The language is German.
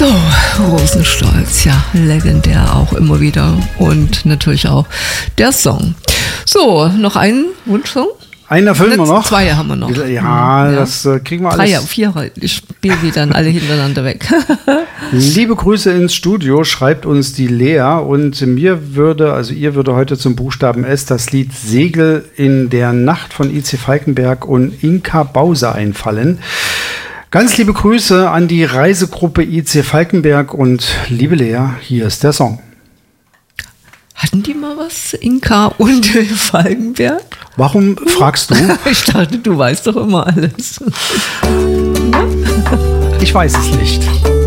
So, Rosenstolz, ja, legendär auch immer wieder. Und natürlich auch der Song. So, noch einen Wunschsong? Einen erfüllen wir noch. Zwei haben wir noch. Ja, das kriegen wir alles. 3, 4, ich spiele die dann alle hintereinander weg. Liebe Grüße ins Studio, schreibt uns die Lea. Und ihr würde heute zum Buchstaben S das Lied Segel in der Nacht von IC Falkenberg und Inka Bause einfallen. Ganz liebe Grüße an die Reisegruppe IC Falkenberg und liebe Lea, hier ist der Song. Hatten die mal was, Inka und Falkenberg? Warum fragst du? Ich dachte, du weißt doch immer alles. Ich weiß es nicht.